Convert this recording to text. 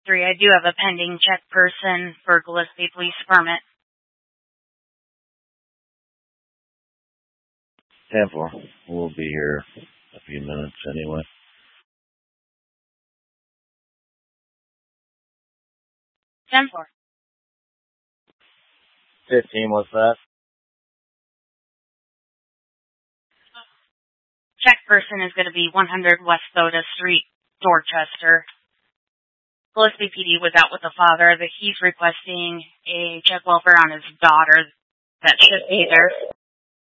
3. I do have a pending check person for Gillespie Police Department. 10-4. We'll be here a few minutes anyway. 10-4. 15, what's that? Check person is going to be 100 West Soda Street, Dorchester. Gillespie PD was out with the father. He's requesting a check welfare on his daughter that should be there.